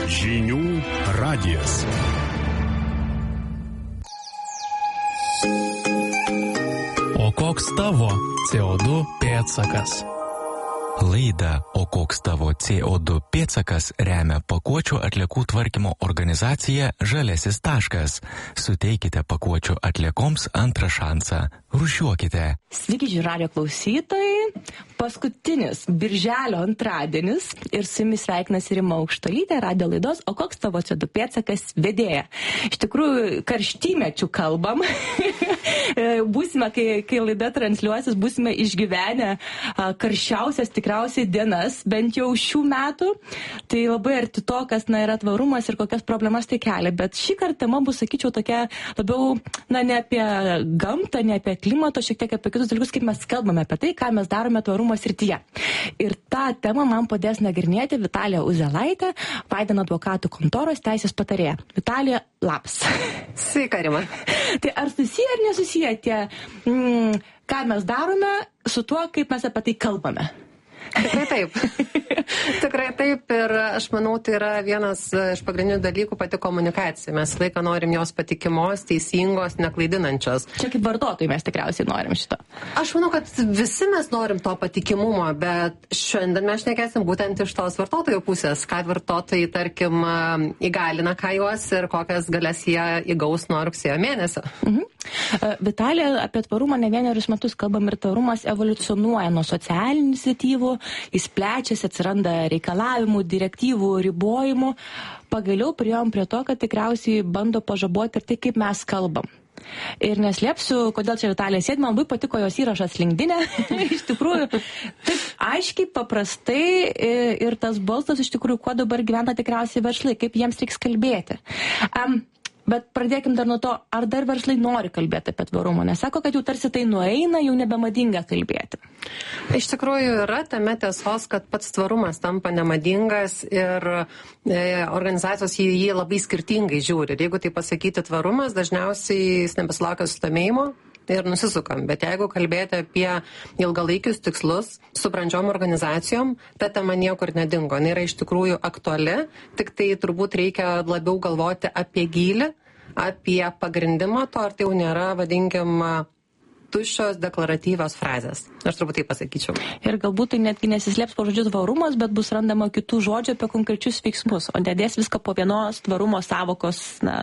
Žinių radijas. O koks tavo CO2 pėdsakas? Laidą O koks tavo CO2 pėdsakas remia pakuočių atliekų tvarkymo organizacija Žaliasis taškas. Suteikite pakuočių atliekoms antrą šansą. Rūšiuokite. Sveiki, žinių radijo klausytojai. Paskutinis birželio antradienis ir su jumis sveikinasi Rima Aukštuolytė, radijo laidos O koks tavo CO2 pėdsakas vedėja. Iš tikrųjų, karštymečių kalbam. Būsime, kai laida transliuosis, būsime išgyvenę karščiausias tikriausiai dienas, bent jau šių metų. Tai labai arti to, kas yra tvarumas ir kokias problemas tai kelia. Bet šį kartą tema bus, sakyčiau, tokia labiau, ne apie gamtą, ne apie klimato, šiek tiek apie kitus dalykus, kaip mes kalbame apie tai, ką mes darome tvarumo srityje. Ir tą temą man padės nagrinėti Vitalija Uzelaitė, Vaiden advokatų kontoros teisės patarėja. Vitalija, labas. Sveika, Rima. Tai ar susiję ar nesusiję tie, ką mes darome su tuo, kaip mes apie tai kalbame? Tikrai taip. Tikrai taip ir aš manau, tai yra vienas iš pagrindinių dalykų pati komunikacija. Mes laiką norim jos patikimos, teisingos, neklaidinančios. Čia kaip vartotojai mes tikriausiai norim šito. Aš manau, kad visi mes norim to patikimumo, bet šiandien mes šnekėsim būtent iš tos vartotojų pusės, ką vartotojai, tarkim, įgalina ką juos ir kokias galės jie įgaus nuo rugsėjo mėnesio. Vitalija, apie tvarumą ne vienerius metus kalbam ir tvarumas evoliucionuoja nuo socialinių iniciatyvų, jis plečiasi, atsiranda reikalavimų, direktyvų, ribojimų. Pagaliau priėjom prie to, kad tikriausiai bando pažaboti ir tai, kaip mes kalbam. Ir neslėpsiu, kodėl čia Vitalija sėdi, man labai patiko jos įrašas LinkedIn'e. Iš tikrųjų, taip aiškiai, paprastai ir tas balsas iš tikrųjų, kuo dabar gyvena tikriausiai verslai, kaip jiems reiks kalbėti. Bet pradėkim dar nuo to, ar dar verslai nori kalbėti apie tvarumą, nes sako, kad jau tarsi tai nueina, jau nebemadinga kalbėti. Iš tikrųjų yra tame tiesos, kad pats tvarumas tampa nemadingas ir organizacijos jį labai skirtingai žiūri. Ir jeigu tai pasakyti tvarumas, dažniausiai jis nebesulaukia susidomėjimo ir nusisukam. Bet jeigu kalbėti apie ilgalaikius tikslus su brandžiom organizacijom, ta tema niekur nedingo. Jis yra iš tikrųjų aktuali, tik tai turbūt reikia labiau galvoti apie gylį, apie pagrindimą to, ar tai jau nėra, vadinkim, tuščios deklaratyvios frazės. Aš turbūt tai pasakyčiau. Ir galbūt tai netgi nesislėps po žodžiu tvarumas, bet bus randama kitų žodžių apie konkrečius veiksmus, o nedės viską po vienos tvarumo savokos,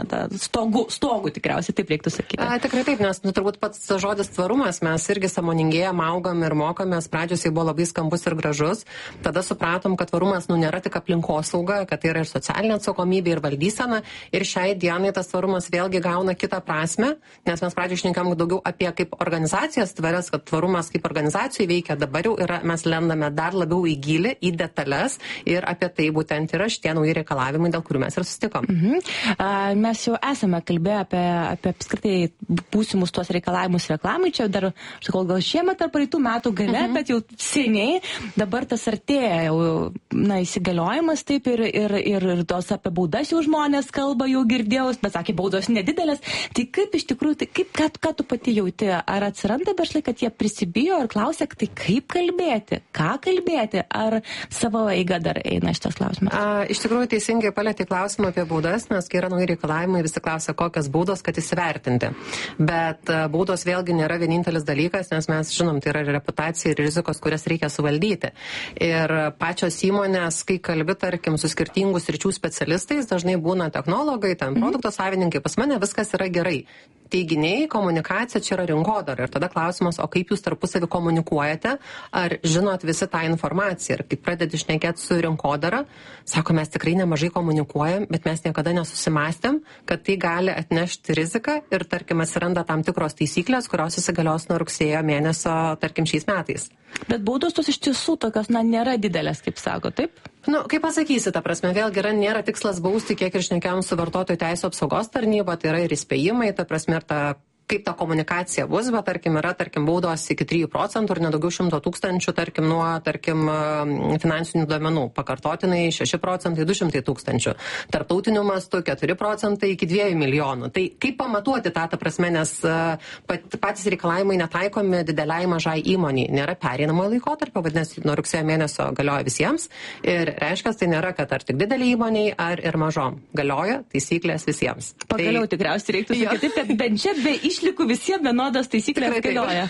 stogų tikriausiai, taip reiktų sakyti. Tikrai taip, nes turbūt pats žodis tvarumas, mes irgi sąmoningėjam, augam ir mokomės, pradžios jau buvo labai skambus ir gražus, tada supratom, kad tvarumas nėra tik aplinkosauga, kad tai yra ir socialinė atsakomybė ir valdysena, ir šiai dienai tas tvarumas vėlgi gauna kitą prasme, nes mes pradžioj šnekam daugiau apie kaip organizacijas tvarias, kad tvarumas kaip organizacijų veikia, dabar jau yra, mes lendame dar labiau į gylį, į detalės ir apie tai būtent yra šitie nauji reikalavimai, dėl kurių mes ir susitikom. Mes jau esame kalbėję apie apskritai būsimus tuos reikalavimus reklamai, čia dar, sakau, gal šiemet ar praeitų metų gale, bet jau seniai, dabar tas artėja jau, įsigaliojimas taip ir tos apie baudas jau žmonės kalba, jau girdėjau, bet sakė, baudos nedidelės. Tai kaip iš tikrųjų, ką tu pati jauti? Ar atsiranda verslai, kad jie prisibijo ir klausia, tai kaip kalbėti, ką kalbėti, ar savo eigą dar eina šitas klausimas? Iš tikrųjų teisingai palėtė klausimą apie baudas, nes kai yra nauji reikalavimai, visi klausia, kokias baudos, kad įsivertinti. Bet baudos vėlgi nėra vienintelis dalykas, nes mes žinom, tai yra reputacija ir rizikos, kurias reikia suvaldyti. Ir pačios įmonės, kai kalbi, tarkim, su skirtingų sričių specialistais, dažnai būna technologai, ten produkto savininkai, pas mane viskas yra gerai. Teiginiai, komunikacija, čia yra rinkodara. Ir tada klausimas, o kaip jūs tarpusavį komunikuojate, ar žinot visi tą informaciją. Ir kai pradedi šnekėti su rinkodara, sako, mes tikrai nemažai komunikuojam, bet mes niekada nesusimastėm, kad tai gali atnešti riziką ir, tarkim, atsiranda tam tikros taisyklės, kurios įsigalios nuo rugsėjo mėnesio, tarkim, šiais metais. Bet baudos tos iš tiesų tokios, nėra didelės, kaip sako, taip? Kaip pasakysi, ta prasme, vėlgi nėra tikslas bausti, kiek ir šnekėjom su vartotojų teisų apsaugos tarnyba, tai yra ir įspėjimai, ta prasme, ir ta kaip ta komunikacija bus, bet tarkim yra, baudos iki 3% ir nedaugiau 100 000, tarkim, nuo, finansinių duomenų. Pakartotinai 6%, 200 000. Tarptautiniu mastu 4% iki 2 milijonų. Tai kaip pamatuoti tą prasme, nes patys reikalavimai netaikomi dideliai mažai įmoniai. Nėra pereinamojo laikotarpio, vadinasi, nuo rugsėjo mėnesio galioja visiems. Ir reiškia, tai nėra, kad ar tik didelį įmoniai, ar ir mažom. Galioja taisyklės visiems. Pagaliau tikriausiai reiktų sakyti, kad bent čia be išlikų visiems vienodas taisyklės galioja.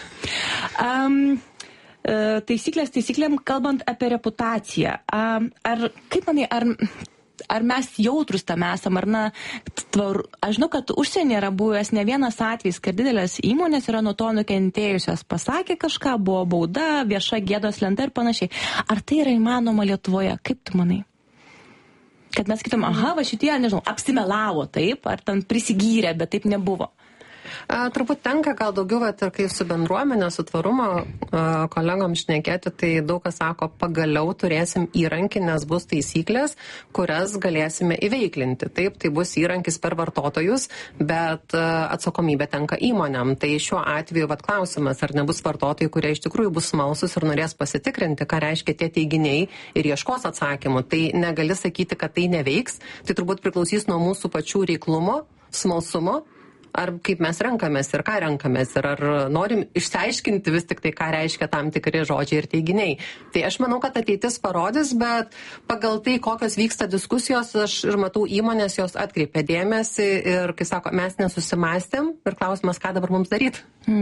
Taisyklėm kalbant apie reputaciją. Kaip manai, ar mes jautrus tam esam, aš žinau, kad užsienį yra buvęs ne vienas atvejis, kad didelės įmonės yra nuo to nukentėjusios, pasakė kažką, buvo bauda, vieša gėdos lenta ir panašiai. Ar tai yra įmanoma Lietuvoje? Kaip tu manai? Kad mes kitom, va šitie, nežinau, apsimelavo taip, ar ten prisigyrė, bet taip nebuvo. Turbūt tenka gal daugiau, ir kai su bendruomenė, su tvarumo kolegom šnekėti, tai daug kas sako, pagaliau turėsim įrankį, nes bus taisyklės, kurias galėsime įveiklinti. Taip, tai bus įrankis per vartotojus, bet atsakomybė tenka įmonėm. Tai šiuo atveju klausimas, ar nebus vartotojai, kurie iš tikrųjų bus smalsus ir norės pasitikrinti, ką reiškia tie teiginiai ir ieškos atsakymų. Tai negali sakyti, kad tai neveiks. Tai turbūt priklausys nuo mūsų pačių reiklumo, smalsumo. Ar kaip mes renkamės ir ką renkamės ir ar norim išsiaiškinti vis tik tai, ką reiškia tam tikri žodžiai ir teiginiai. Tai aš manau, kad ateitis parodys, bet pagal tai, kokios vyksta diskusijos, aš ir matau įmonės, jos atkreipia dėmesį ir, kai sako, mes nesusimastėm ir klausimas, ką dabar mums daryti.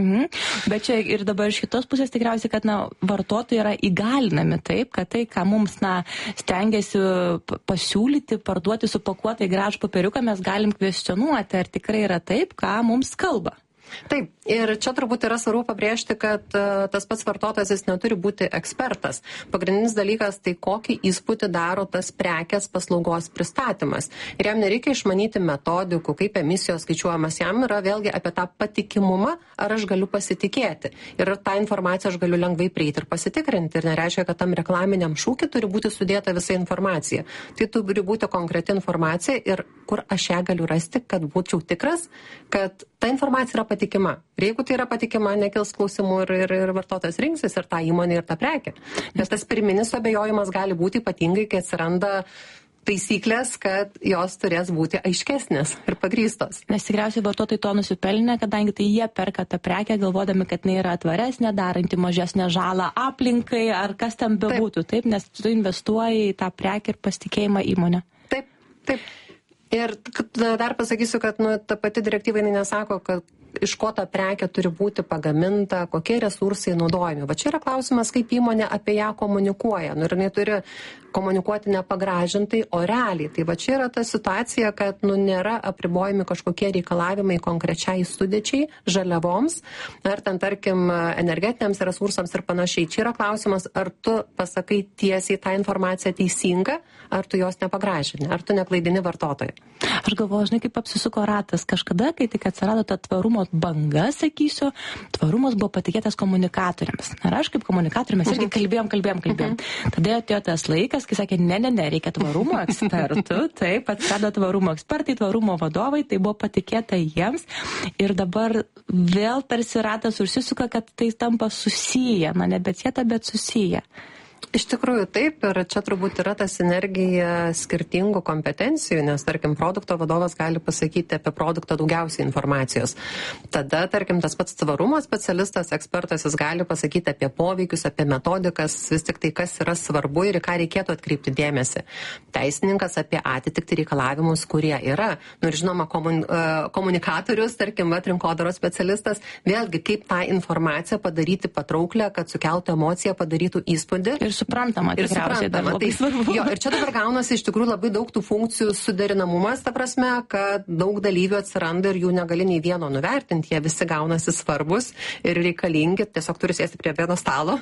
Bet čia ir dabar iš kitos pusės tikriausiai, kad vartotojai yra įgalinami taip, kad tai, ką mums stengiasi pasiūlyti, parduoti supakuotą į gražų popieriuką, mes galim kvestionuoti, ar tikrai yra taip, ką mums kalba. Taip, ir čia turbūt yra svarbu pabrėžti, kad tas pats vartotojas jis neturi būti ekspertas. Pagrindinis dalykas tai kokį įspūdį daro tas prekės paslaugos pristatymas. Ir jam nereikia išmanyti metodikų, kaip emisijos skaičiuojamas, jam yra vėlgi apie tą patikimumą, ar aš galiu pasitikėti. Ir tą informaciją aš galiu lengvai prieiti ir pasitikrinti. Ir nereiškia, kad tam reklaminiam šūkį turi būti sudėta visa informacija. Tai turi būti konkreti informacija ir kur aš ją galiu rasti, kad būčiau tikras, kad ta informacija yra patikima. Ir jeigu tai yra patikima, nekils klausimų ir vartotojas rinksis ir tą įmonę ir tą prekę. Bet tas pirminis abejojimas gali būti ypatingai, kai atsiranda taisyklės, kad jos turės būti aiškesnės ir pagrįstos. Nes tikriausiai vartotojai to nusipelnė, kadangi tai jie perka tą prekę, galvodami, kad jinai yra tvaresnė, daranti mažesnę žalą aplinkai, ar kas ten bebūtų, taip, nes tu investuoji į tą prekę ir pasitikėjimą įmonę. Taip. Ir dar pasakysiu, kad ta pati direktyva nesako, kad iš ko ta prekė turi būti pagaminta, kokie resursai naudojami. Va čia yra klausimas, kaip įmonė apie ją komunikuoja. Ir jinai turi komunikuoti nepagražintai, o realiai. Tai va čia yra ta situacija, kad nėra apribojami kažkokie reikalavimai konkrečiai sudėčiai, žaliavoms, ar ten, tarkim, energetiniams resursams ir panašiai. Čia yra klausimas, ar tu pasakai tiesiai tą informaciją teisingą, ar tu jos nepagražini, ar tu neklaidini vartotoją. Aš galvoju, žinai, kaip apsisuko ratas. Kažkada, kai tik atsirado ta tvarumo banga, sakysiu, tvarumas buvo patikėtas komunikatoriams. Ir aš kaip komunikatorius irgi kalbėjom. Tada atėjo tas laikas, kai sakė, ne, reikia tvarumo ekspertų. Taip, atsirado tvarumo ekspertai, tvarumo vadovai, tai buvo patikėta jiems. Ir dabar vėl tarsi ratas užsisuka, kad tai tampa susiję. Nebecieta, bet susiję. Iš tikrųjų taip, ir čia turbūt yra ta sinergija skirtingų kompetencijų, nes, tarkim, produkto vadovas gali pasakyti apie produktą daugiausiai informacijos. Tada, tarkim, tas pats tvarumo specialistas, ekspertas, jis gali pasakyti apie poveikius, apie metodikas, vis tik tai, kas yra svarbu ir į ką reikėtų atkreipti dėmesį. Teisininkas apie atitikti reikalavimus, kurie yra. Ir žinoma, komunikatorius, tarkim, rinkodaros specialistas, vėlgi, kaip tą informaciją padaryti patrauklę, kad sukeltų emociją, padarytų įspūdį. Ir suprantama, tikriausiai dar labai svarbu. Ir čia dabar gaunasi iš tikrųjų labai daug tų funkcijų suderinamumas, ta prasme, kad daug dalyvių atsiranda ir jų negali nei vieno nuvertinti, jie visi gaunasi svarbus ir reikalingi, tiesiog turi sėsti prie vieno stalo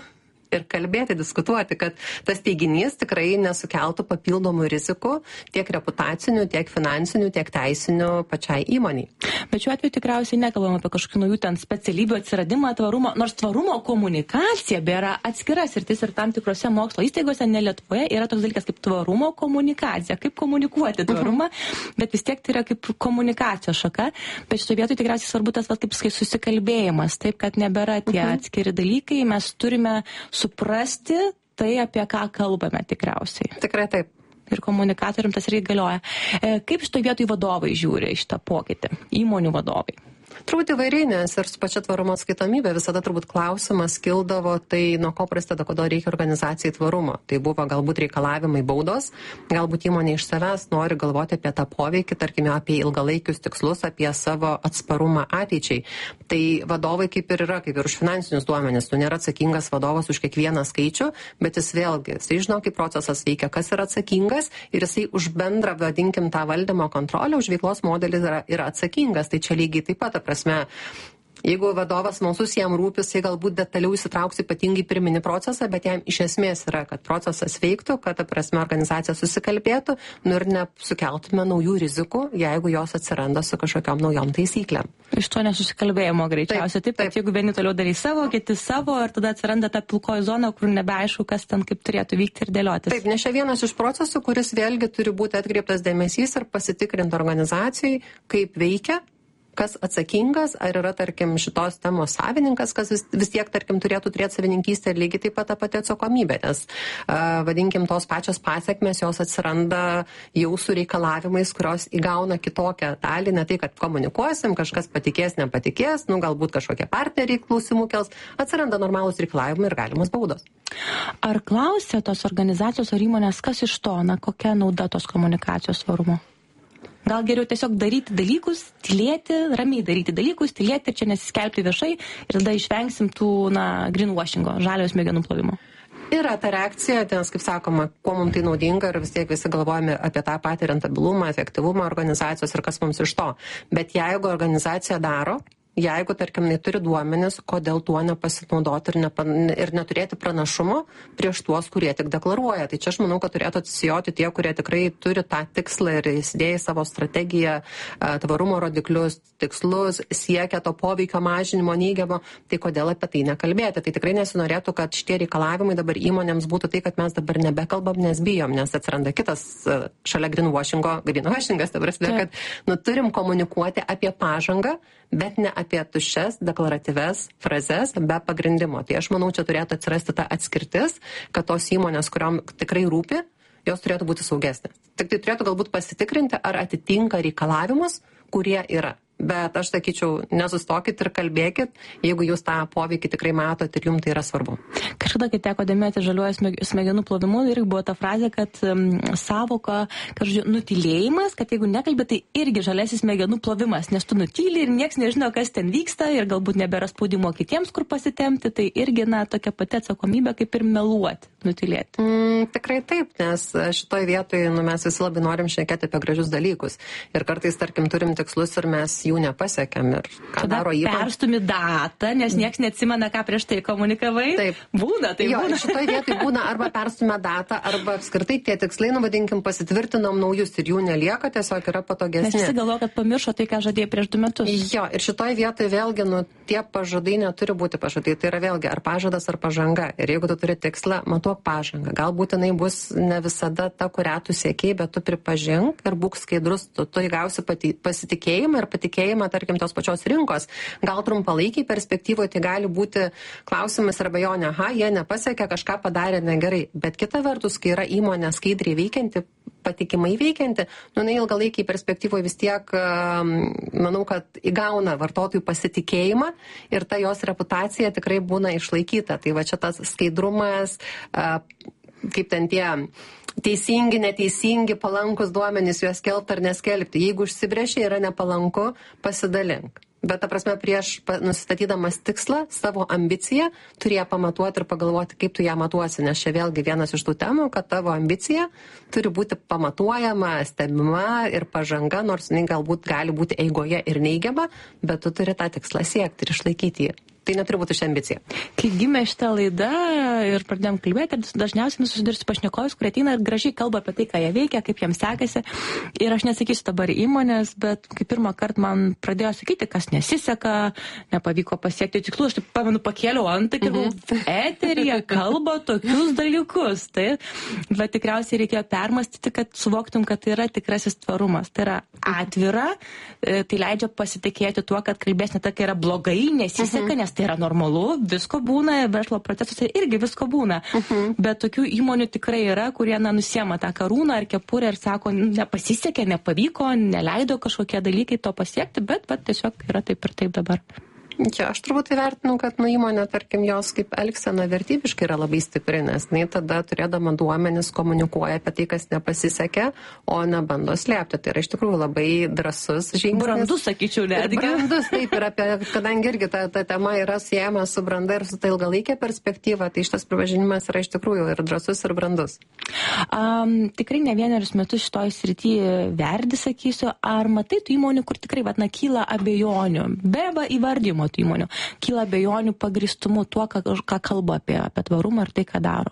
ir kalbėti, diskutuoti, kad tas teiginys tikrai nesukeltų papildomų rizikų tiek reputacinių, tiek finansinių, tiek teisinių pačiai įmoniai. Bet šiuo atveju tikriausiai nekalbam apie kažkokių naujų ten specialybių atsiradimą, tvarumo, nors tvarumo komunikacija yra atskira sritis ir tam tikrose mokslo įstaigose, ne Lietuvoje, yra toks dalykas kaip tvarumo komunikacija, kaip komunikuoti tvarumą, bet vis tiek tai yra kaip komunikacijos šaka, bet šitoje vietoje tikriausiai svarbu tas kaip susikalbėjimas, taip kad nebėra tie atskiri dalykai, mes turime suprasti tai, apie ką kalbame tikriausiai. Tikrai taip. Ir komunikatoriam tas irgi galioja. Kaip šitoje vietoje vadovai žiūri šitą pokytį? Įmonių vadovai. Turbūt įvairiai, nes ir su pačia tvarumo atskaitomybė visada turbūt klausimas kildavo, tai nuo ko prasideda, kodėl reikia organizacijai tvarumo. Tai buvo galbūt reikalavimai baudos, galbūt įmonė iš savęs nori galvoti apie tą poveikį, tarkime, apie ilgalaikius tikslus, apie savo atsparumą ateičiai. Tai vadovai kaip ir yra, kaip ir už finansinius duomenis. Tu nėra atsakingas vadovas už kiekvieną skaičių, bet jis vėlgi, jisai žino, kaip procesas veikia, kas yra atsakingas ir jisai už bendrą, vadinkim, tą valdymo kontrolę, už veiklos modelį yra atsakingas. Tai čia lygiai taip pat, prasme, jeigu vadovas smalsus, jam rūpis, jis galbūt detaliau įsitrauks ypatingai pirminį procesą, bet jam iš esmės yra, kad procesas veiktų, kad, prasme, organizacija susikalbėtų, ir nesukeltume naujų rizikų, jeigu jos atsiranda su kažkokiom naujom taisyklėm. Iš to nesusikalbėjimo greičiausiai. Taip, kad jeigu vieni toliau darys savo, kiti savo, ir tada atsiranda ta pilkoji zona, kur nebeaišku, kas ten kaip turėtų vykti ir dėliotis. Taip, nes čia vienas iš procesų, kuris vėlgi turi būti atkreiptas dėmesys ir pasitikrinti organizacijai, kaip veikia, kas atsakingas, ar yra, tarkim, šitos temos savininkas, kas vis tiek, tarkim, turėtų turėti savininkystę ir lygiai taip pat tą patį atsakomybę, nes, vadinkim, tos pačios pasiekmes, jos atsiranda jau su reikalavimais, kurios įgauna kitokią dalį, ne tai, kad komunikuosim, kažkas patikės, nepatikės, galbūt kažkokie partneriai klausimų kels, atsiranda normalūs reikalavimai ir galimos baudos. Ar klausė tos organizacijos ar įmonės, kas iš to, kokia nauda tos komunikacijos tvarumo? Gal geriau tiesiog daryti dalykus, tylėti, ramiai daryti dalykus, tylėti ir čia nesiskelbti viešai ir tada išvengsim tų, greenwashingo, žaliojo smegenų plovimo. Yra ta reakcija, nes, kaip sakoma, kuo mums tai naudinga ir vis tiek visi galvojame apie tą patį rentabilumą, efektyvumą organizacijos ir kas mums iš to. Bet jeigu organizacija daro, jeigu, tarkim, neturi duomenis, kodėl tuo nepasinaudoti ir neturėti pranašumo prieš tuos, kurie tik deklaruoja. Tai čia aš manau, kad turėtų atsisijoti tie, kurie tikrai turi tą tikslą ir įsidėję savo strategiją, tvarumo rodiklius, tikslus, siekia to poveikio mažinimo neigiamo, tai kodėl apie tai nekalbėti. Tai tikrai nesinorėtų, kad šitie reikalavimai dabar įmonėms būtų tai, kad mes dabar nebekalbam, nes bijom, nes atsiranda kitas šalia greenwashingas, ta prasme, kad turim komunikuoti apie pažangą, bet ne apie tuščias deklaratyves frazes be pagrindimo. Tai aš manau, čia turėtų atsirasti ta atskirtis, kad tos įmonės, kuriom tikrai rūpi, jos turėtų būti saugesnės. Tik tai turėtų galbūt pasitikrinti, ar atitinka reikalavimus, kurie yra. Bet aš sakyčiau, nesustokit ir kalbėkit, jeigu jūs tą poveikį tikrai matot ir jums tai yra svarbu. Kažkada, kai teko domėti žaliuoju smegenų plovimu, irgi buvo ta frazė, kad savoka, kad nutylėjimas, kad jeigu nekalbė, tai irgi žaliasis smegenų plovimas, nes tu nutyli ir nieks nežino, kas ten vyksta ir galbūt nebėra spaudimo kitiems, kur pasitempti, tai irgi, tokia pati atsakomybė kaip ir meluoti, nutylėti. Tikrai taip, nes šitoj vietoje mes visi labai norim šnekėti apie gražius dalykus. Ir kartais, tarkim, turim tikslus ir mes jų nepasiekiam ir ką tada daro įmonė. Perstumi datą, nes nieks neatsimena, ką prieš tai komunikavai. Taip. Būna, tai jo, būna. Šitoje vietoje būna arba perstumia datą, arba apskritai tie tikslai, vadinkim, pasitvirtinom naujus ir jų nelieka, tiesiog yra patogesni. Nes visi galvoja, kad pamiršo tai, ką žadėjo prieš 2 metus. Jo, ir šitoje vietoje vėlgi, tie pažadai neturi būti pažadai. Tai yra vėlgi ar pažadas, ar pažanga. Ir jeigu tu turi tikslą, matuok pažangą. Galbūt jinai bus ne visada ta, kurią tu siekiai, bet tu pripažink ir būk skaidrus, tu įgausi pasitikėjimą ir patikėjimą, tarkim, tos pačios rinkos. Gal trumpalaikiai perspektyvoje tai gali būti klausimas arba jo, jie nepasiekė, kažką padarė negerai. Bet kita vertus, kai yra įmonė skaidriai veikianti, patikimai veikianti, ilgalaikiai perspektyvoje vis tiek, manau, kad įgauna vartotojų pasitikėjimą ir ta jos reputacija tikrai būna išlaikyta. Tai va čia tas skaidrumas, kaip ten tie teisingi, neteisingi, palankus duomenys, juos skelbti ar neskelbti. Jeigu užsibrėžė yra nepalanku, pasidalink. Bet, ta prasme, prieš nusistatydamas tikslą, savo ambiciją, turėjo pamatuoti ir pagalvoti, kaip tu ją matuosi. Nes čia vėlgi vienas iš tų temų, kad tavo ambicija turi būti pamatuojama, stebima ir pažanga, nors jinai galbūt gali būti eigoje ir neigiama, bet tu turi tą tikslą siekti ir išlaikyti jį. tai neturi būti ši ambicija. Kai gimė šitą laidą ir pradėjom kalbėti, dažniausiai susidursiu pašnekovus, kurie ateina ir gražiai kalba apie tai, ką jie veikia, kaip jiems sekasi. Ir aš nesakysiu dabar įmonės, bet kai pirmą kartą man pradėjo sakyti, kas nesiseka, nepavyko pasiekti tikslų, aš taip pamenu, pakėliau antakį ir eteryje kalba tokius dalykus. Tai, bet tikriausiai reikėjo permastyti, kad suvoktum, kad tai yra tikrasis tvarumas. Tai yra atvira, tai leidžia pasitikėti tuo, kad kalbės ne tai, kai yra blogai, nesiseka, nes tai yra normalu, visko būna, verslo procesuose irgi visko būna. Bet tokių įmonių tikrai yra, kurie nusiema tą karūną ar kepurę ir sako, nepasisekė, nepavyko, neleido kažkokie dalykai to pasiekti, bet tiesiog yra taip ir taip dabar. Ja, aš turbūt įvertinu, kad įmonė, tarkim, jos kaip elgsena vertybiškai yra labai stipri, nes tada turėdama duomenis komunikuoja apie tai, kas nepasisekė, o nebando slėpti. Tai yra iš tikrųjų labai drąsus žingsnis. Brandus, sakyčiau, netgi. Brandus, taip, ir kadangi irgi ta tema yra siejama su branda ir su ta ilgalaikė perspektyva, tai šitas pripažinimas yra iš tikrųjų ir drąsus, ir brandus. Tikrai ne vienerius metus šitoj srityje verdi, sakysiu, ar matai tų įmonių, kur tikrai kyla abejonių, be įvardymo tų įmonių, kyla abejonių pagristumu tuo, ką kalba apie tvarumą ir tai, ką daro?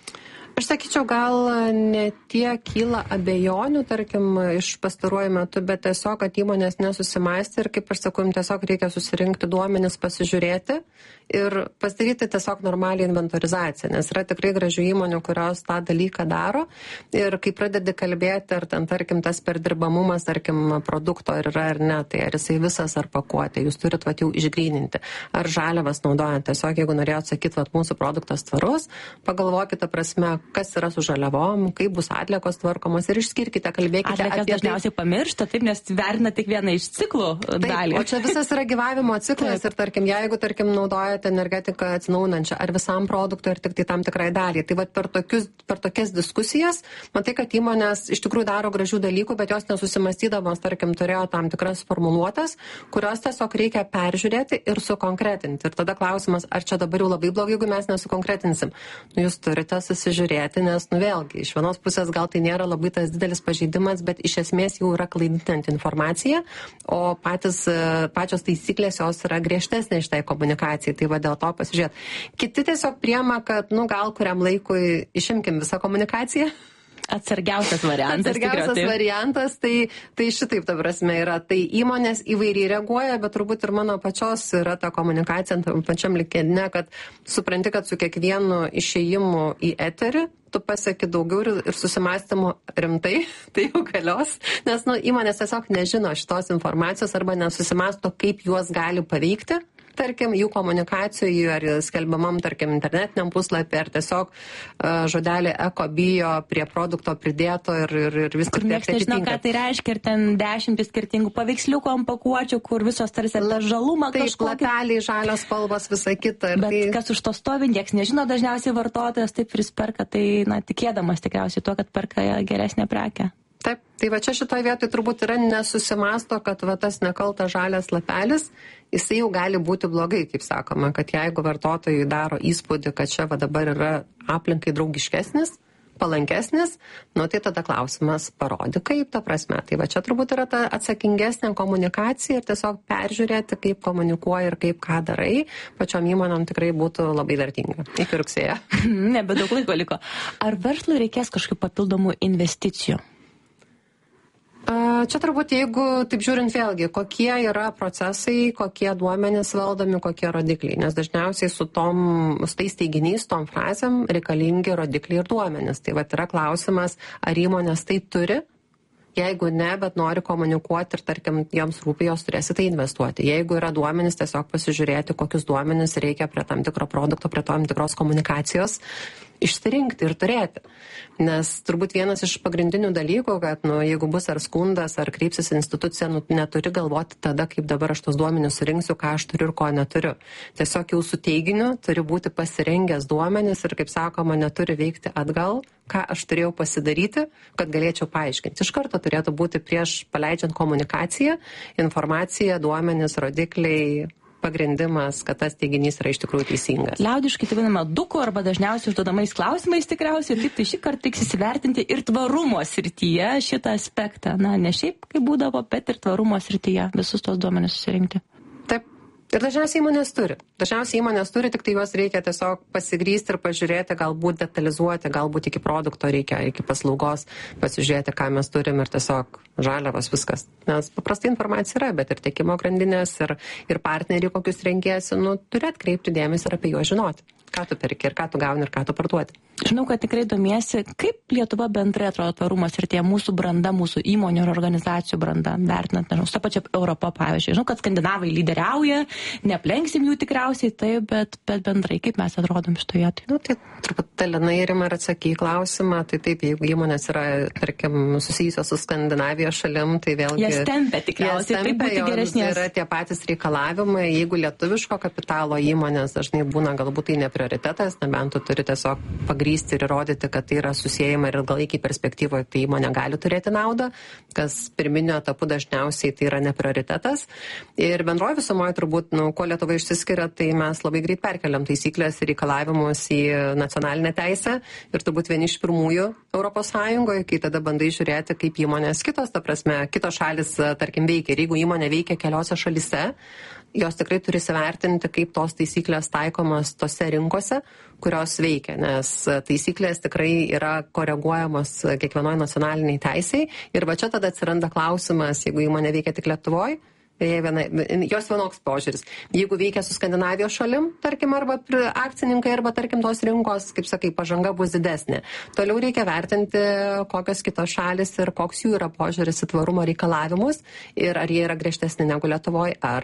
Aš sakyčiau, gal ne tiek kyla abejonių, tarkim, iš pastaruoju metu, bet tiesiog, kad įmonės nesusimąstė ir, kaip aš sakau, tiesiog reikia susirinkti duomenis, pasižiūrėti ir pasidaryti tiesiog normalią inventorizaciją, nes yra tikrai gražių įmonių, kurios tą dalyką daro ir kai pradedi kalbėti, ar ten, tarkim, tas perdirbamumas, tarkim, produkto yra ar ne, tai ar jisai visas ar pakuotė, jūs turit jau išgryninti, ar žaliavas naudojant, tiesiog jeigu norėjot sakyti, mūsų produktas tvarus, pagalvokite prasme, kas yra su žaliavom, kaip bus atliekos tvarkomos ir išskirkite, kalbėkite apie tai. Dažniausiai pamiršta, taip, nes vertina tik vieną iš ciklų dalį. O čia visas yra gyvavimo ciklas ir, tarkim, jeigu, naudojate energetiką atsinaujinančią, ar visam produktui, ar tik tai tam tikrai daliai. Tai per tokias diskusijas, matai, kad įmonės iš tikrųjų daro gražių dalykų, bet jos nesusimastydamos, tarkim, turėjo tam tikras formuluotas, kurios tiesiog reikia peržiūrėti ir sukonkretinti. Ir tada klausimas, ar čia dabar jau labai blogai, jeigu mes nesukonkretinsim. Jūs turite susižiūrėti, nes, vėlgi, iš vienos pusės gal tai nėra labai tas didelis pažeidimas, bet iš esmės jau yra klaidinanti informacija, o pačios taisyklės jos yra griežtesnė šitai komunikacijai. Tai dėl to pasižiūrėt. Kiti tiesiog priema, kad, gal kuriam laikui išimkim visą komunikaciją. Atsargiausias variantas, tai šitaip, ta prasme, yra. Tai įmonės įvairiai reaguoja, bet turbūt ir mano pačios yra ta komunikacija pačiam LinkedIne, kad supranti, kad su kiekvienu išėjimu į eterį tu pasieki daugiau ir susimąstymu rimtai, tai jau galios, nes įmonės tiesiog nežino šitos informacijos arba nesusimąsto, kaip juos gali paveikti. Tarkim, jų komunikacijų ar skelbiamam, tarkim, internetiniam puslapį, ar tiesiog žodelį eko-bio prie produkto pridėto ir viskas. Kur niekas nežino, ką tai reiškia, ir ten 10 skirtingų paveiksliukų ant pakuočių, kur visos tarsi žalumą kažkokį. Taip, lapeliai, žalios spalvos, visa kita. Bet kas už to stovi, niekas nežino, dažniausiai vartotojas taip prisperka, tai tikėdamas tikriausiai tuo, kad perka geresnę prekę. Taip, tai čia šitoje vietoje turbūt yra nesusimasto, kad tas nekaltas žalias lapelis, jisai jau gali būti blogai, kaip sakoma, kad jeigu vartotojai daro įspūdį, kad čia dabar yra aplinkai draugiškesnis, palankesnis, tai tada klausimas parodi, kaip ta prasme. Tai čia turbūt yra ta atsakingesnė komunikacija ir tiesiog peržiūrėti, kaip komunikuoji ir kaip ką darai, pačiom įmonėm tikrai būtų labai vertinga. Iki rugsėjo. Nebedaug laiko liko. Ar verslui reikės kažkokių papildomų investicijų? Čia turbūt, jeigu taip žiūrint vėlgi, kokie yra procesai, kokie duomenys valdomi, kokie rodikliai, nes dažniausiai su tais teiginiais, tom frazėm reikalingi rodikliai ir duomenys. Tai yra klausimas, ar įmonės tai turi, jeigu ne, bet nori komunikuoti ir, tarkim, joms rūpi, jos turės į tai investuoti. Jeigu yra duomenys, tiesiog pasižiūrėti, kokius duomenys reikia prie tam tikro produkto, prie tam tikros komunikacijos, išsirinkti ir turėti. Nes turbūt vienas iš pagrindinių dalykų, kad jeigu bus ar skundas, ar kreipsis institucija, neturi galvoti tada, kaip dabar aš tos duomenis surinksiu, ką aš turiu ir ko neturiu. Tiesiog jau su teiginiu turi būti pasirengęs duomenis ir, kaip sakoma, neturi veikti atgal, ką aš turėjau pasidaryti, kad galėčiau paaiškinti. Iš karto turėtų būti prieš paleidžiant komunikaciją, informacija, duomenis, rodikliai, pagrindimas, kad tas teiginys yra iš tikrųjų teisingas. Liaudiškai tai vadinama duku arba dažniausiai užduodamais klausimais tikriausiai, ir taip tai šį kartą teiks įsivertinti ir tvarumo srityje šitą aspektą. Ne šiaip kaip būdavo, bet ir tvarumo srityje visus tos duomenis susirinkti. Taip, Ir dažniausiai įmonės turi, tik tai juos reikia tiesiog pasigrysti ir pažiūrėti, galbūt detalizuoti, galbūt iki produkto reikia, iki paslaugos pasižiūrėti, ką mes turim ir tiesiog žaliavos viskas. Nes paprastai informacija yra, bet ir tiekimo grandinės ir partneriai, kokius renkėsi, turi atkreipti dėmesį ir apie juos žinoti. Ką tu perki ir ką tu gauni ir ką tu parduoti. Žinau, kad tikrai domiesi, kaip Lietuva bendrai atrodo tvarumas ir tie mūsų branda, mūsų įmonių ir organizacijų branda, vertinant, nežinau, su ta pačia Europa, pavyzdžiui. Žinau, kad skandinavai lyderiauja, neaplenksim jų tikriausiai taip, bet bendrai, kaip mes atrodom šitoje vietoje? Tai truputėlį Irima ir atsaky klausimą, tai taip, jeigu įmonės yra, tarkim, susijusios su Skandinavijos šalim, tai vėlgi... Jas tempia tikriausiai, tai būti geresnės. Yra tie patys reikalavimai, jeigu lietuviško kapitalo įmonės dažnai būna galbūt tai neprioritetas, nebent tu turi tiesiog pagrysti ir įrodyti, kad tai yra susijęjama ir ilgalaikiai perspektyvoje, tai įmonė gali turėti naudą, kas pirminio etapu dažniausiai tai yra neprioritetas. Ir bendroji visumoje turbūt, kuo Lietuva išsiskiria, tai mes labai greit perkeliam taisyklės ir reikalavimus į nacionalinę teisę ir turbūt vieni iš pirmųjų ES, kai tada bandai žiūrėti, kaip įmonės kitos, ta prasme, kitos šalis, tarkim, veikia. Ir jeigu įmonė veikia keliose šalise, jos tikrai turi įsivertinti, kaip tos taisyklės taikomas tose rinkose, kurios veikia, nes taisyklės tikrai yra koreguojamos kiekvienoje nacionaliniai teisiai. Ir va čia tada atsiranda klausimas, jeigu įmonė veikia tik Lietuvoje, jos vienoks požiūris. Jeigu veikia su Skandinavijos šalim, tarkim, arba akcininkai, arba, tarkim, tos rinkos, kaip sakai, pažanga bus didesnė. Toliau reikia vertinti, kokios kitos šalis ir koks jų yra požiūris į tvarumo reikalavimus ir ar jie yra griežtesni negu Lietuvoje, ar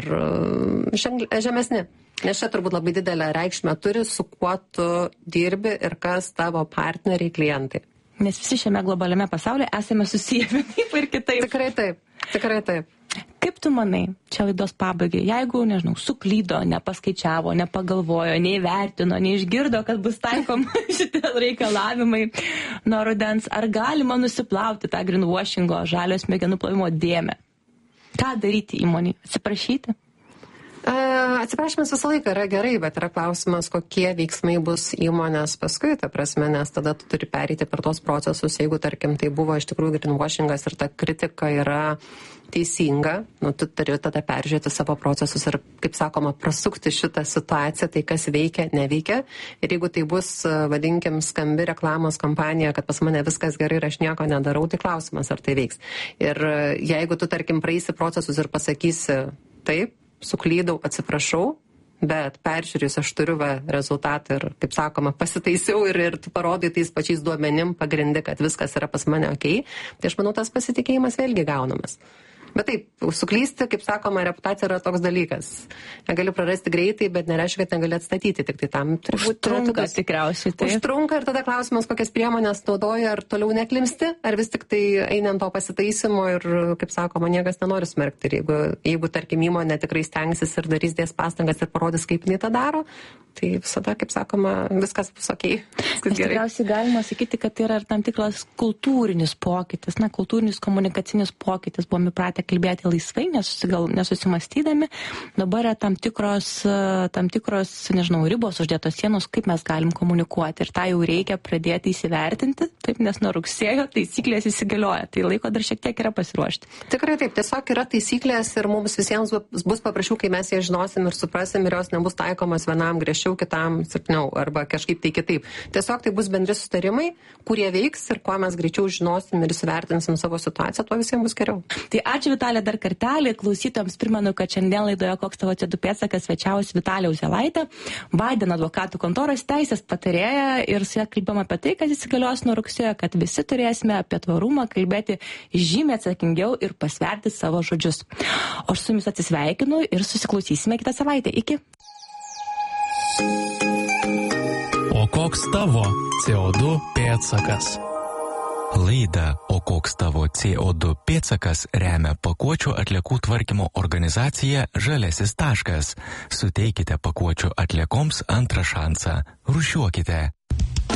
žemesni. Nes čia turbūt labai didelę reikšmę turi, su kuo tu dirbi ir kas tavo partneriai, klientai. Nes visi šiame globaliame pasaulyje esame susiję vienaip ir kitaip. Tikrai taip. Kaip tu manai, čia laidos pabaigai, jeigu, nežinau, suklydo, nepaskaičiavo, nepagalvojo, neįvertino, neišgirdo, kad bus taikoma šitie reikalavimai nuo rudens, ar galima nusiplauti tą greenwashingo, žalio smegenų plovimo dėmę? Ką daryti įmonei? Atsiprašyti? Atsiprašymas visą laiką yra gerai, bet yra klausimas, kokie veiksmai bus įmonės paskui, ta prasme, nes tada tu turi pereiti per tos procesus, jeigu, tarkim, tai buvo iš tikrųjų greenwashingas ir ta kritika yra teisinga, tu turi tada peržiūrėti savo procesus ir, kaip sakoma, prasukti šitą situaciją, tai kas veikia, neveikia. Ir jeigu tai bus, vadinkim, skambi reklamos kampanija, kad pas mane viskas gerai ir aš nieko nedarau, tai klausimas, ar tai veiks. Ir jeigu tu, tarkim, praeisi procesus ir pasakysi taip, suklydau, atsiprašau, bet peržiūrėjus aš turiu rezultatą ir, kaip sakoma, pasitaisiau ir tu parodai tais pačiais duomenim pagrindi, kad viskas yra pas mane okei, tai aš manau, tas pasitikėjimas vėlgi gaunamas. Bet taip, suklysti, kaip sakoma, reputacija yra toks dalykas. Negali prarasti greitai, bet nereiškia, kad negali atstatyti, tik tai tam užtrunka tikriausiai. Užtrunka ir tada klausimas, kokias priemonės naudoja, ar toliau neklimsti, ar vis tik tai einant to pasitaisimo ir, kaip sakoma, niekas nenori smerkti. Ir jeigu tarkim, įmonė tikrai stengsis ir darys dės pastangas ir parodys, kaip jinai tą daro, tai visada, kaip sakoma, viskas bus okei. Tikriausiai galima sakyti, kad tai yra ir tam tikras kultūrinis pokytis, kultūrinis komunikacinis pokytis. Buvome pratę kalbėti laisvai, nesusimastydami. Dabar yra tam tikros, nežinau, ribos uždėtos sienos, kaip mes galim komunikuoti. Ir tą jau reikia pradėti įsivertinti, taip, nes nuo rugsėjo taisyklės įsigalioja. Tai laiko dar šiek tiek yra pasiruošti. Tikrai taip, tiesiog yra taisyklės ir mums visiems bus paprašiau, kai mes jas žinosim ir suprasim ir jos nebus taikomas vienam griežčiau, kitam silpniau arba kažkaip tai kitaip. Tiesiog tai bus bendri sutarimai, kurie veiks ir kuo mes greičiau žinosim ir įsivertinsim savo situaciją, tuo visiems bus geriau. Tai ačiū Vitalija dar kartelį. Klausytojams primenu, kad šiandien laidoje Koks tavo CO2 pėdsakas svečiavosi Vitalija Uzelaitė, Biden advokatų kontoros teisės patarėja ir su ją kalbėjome apie tai, kad įsigalios nuo rugsėjo, kad visi turėsime apie tvarumą kalbėti žymiai atsakingiau ir pasverti savo žodžius. O aš su jumis atsisveikinu ir susiklausysime kitą savaitę. Iki. O koks tavo CO2 pėdsakas? Laidą O koks tavo CO2 pėdsakas remia pakuočių atliekų tvarkymo organizacija Žalesis taškas. Suteikite pakuočių atliekoms antrą šansą. Rūšiuokite.